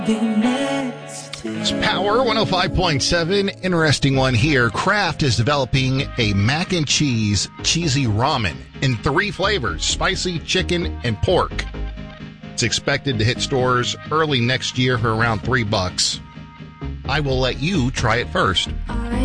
It's Power 105.7. Interesting one here. Kraft is developing a mac and cheese cheesy ramen in 3 flavors, spicy, chicken, and pork. It's expected to hit stores early next year for around $3. I will let you try it first.